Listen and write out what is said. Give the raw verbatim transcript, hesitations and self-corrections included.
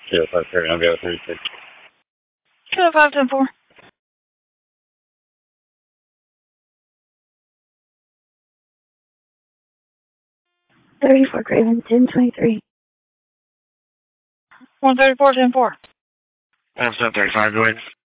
two oh five, Perry, I'll go thirty-six. two oh five, ten four. thirty-four, Craven, ten twenty-three. one thirty-four, ten four. one seven thirty-five, go ahead.